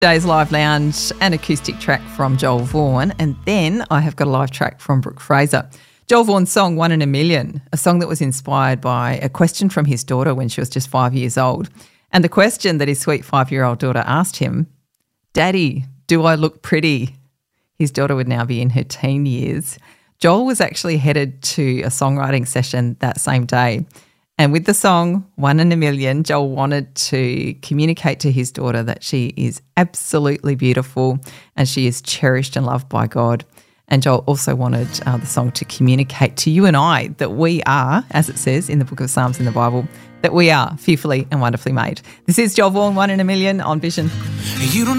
Days Live Lounge, an acoustic track from Joel Vaughan, and then I have got a live track from Brooke Fraser. Joel Vaughan's song, One in a Million, a song that was inspired by a question from his daughter when she was just 5 years old. And the question that his sweet 5-year-old daughter asked him, "Daddy, do I look pretty?" His daughter would now be in her teen years. Joel was actually headed to a songwriting session that same day. And with the song One in a Million, Joel wanted to communicate to his daughter that she is absolutely beautiful and she is cherished and loved by God. And Joel also wanted the song to communicate to you and I that we are, as it says in the book of Psalms in the Bible, that we are fearfully and wonderfully made. This is Joel Vaughan, One in a Million on Vision. You don't